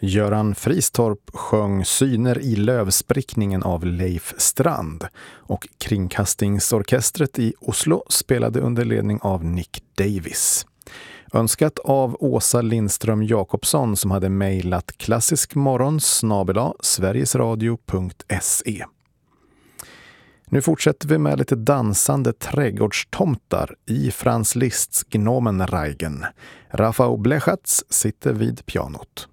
Göran Fristorp sjöng Syner i lövsprickningen av Leif Strand och Kringkastingsorkestret i Oslo spelade under ledning av Nick Davis. Önskat av Åsa Lindström Jakobsson som hade mejlat klassiskmorgon@sverigesradio.se. Nu fortsätter vi med lite dansande trädgårdstomtar i Franz Liszts Gnomenreigen. Rafał Blechatz sitter vid pianot.